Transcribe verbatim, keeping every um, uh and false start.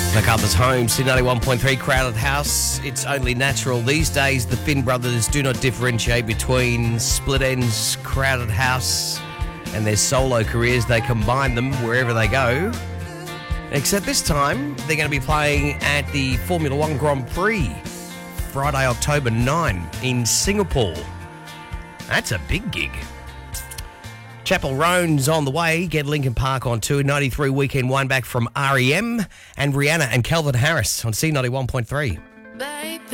MacArthur's home, C ninety-one point three, Crowded House. It's only natural. These days, the Finn brothers do not differentiate between Split Enz, Crowded House, and their solo careers. They combine them wherever they go. Except this time, they're going to be playing at the Formula One Grand Prix, Friday, October ninth in Singapore. That's a big gig. Chapel Roan's on the way. Get Linkin Park on two. ninety-three Weekend Wineback from R E M and Rihanna and Calvin Harris on C ninety-one point three.